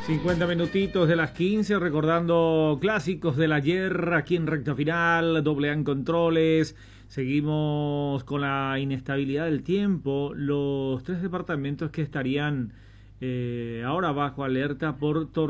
50 minutitos de las 15, recordando clásicos del ayer aquí en recta final, doble A en controles. Seguimos con la inestabilidad del tiempo. Los tres departamentos que estarían ahora bajo alerta por tormenta